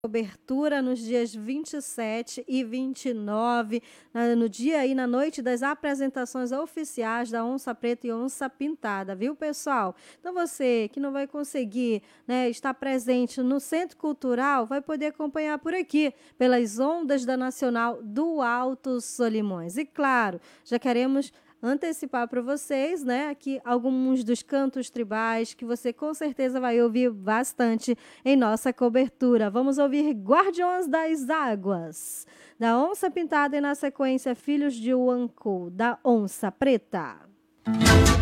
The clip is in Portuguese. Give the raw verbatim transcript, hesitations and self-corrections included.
Cobertura nos dias vinte e sete e vinte e nove, na- no dia e na noite das apresentações oficiais da Onça Preta e Onça Pintada, viu, pessoal? Então você que não vai conseguir, né, estar presente no Centro Cultural, vai poder acompanhar por aqui, pelas ondas da Nacional do Alto Solimões. E claro, já queremos antecipar para vocês, né, aqui alguns dos cantos tribais que você com certeza vai ouvir bastante em nossa cobertura. Vamos ouvir Guardiões das Águas, da Onça Pintada e na sequência Filhos de Uancu, da Onça Preta.